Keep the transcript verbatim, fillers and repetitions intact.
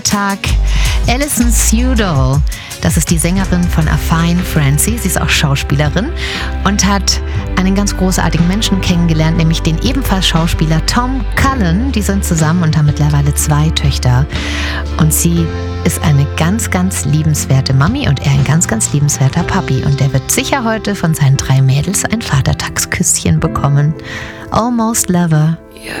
Tag Alison Sudol. Das ist die Sängerin von A Fine Francie. Sie ist auch Schauspielerin und hat einen ganz großartigen Menschen kennengelernt, nämlich den ebenfalls Schauspieler Tom Cullen. Die sind zusammen und haben mittlerweile zwei Töchter. Und sie ist eine ganz, ganz liebenswerte Mami und er ein ganz, ganz liebenswerter Papi. Und der wird sicher heute von seinen drei Mädels ein Vatertagsküsschen bekommen. Almost Lover.